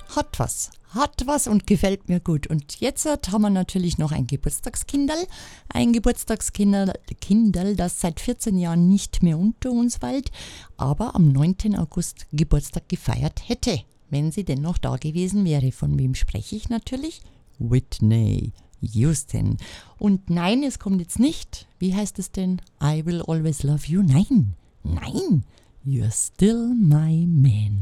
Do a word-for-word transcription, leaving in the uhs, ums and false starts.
Hat was, hat was und gefällt mir gut. Und jetzt haben wir natürlich noch ein Geburtstagskindl. Ein Geburtstagskindl, Kindl, das seit vierzehn Jahren nicht mehr unter uns weilt, aber am neunten August Geburtstag gefeiert hätte, wenn sie denn noch da gewesen wäre. Von wem spreche ich natürlich? Whitney Houston. Und nein, es kommt jetzt nicht. Wie heißt es denn? I will always love you. Nein, nein. You're still my man.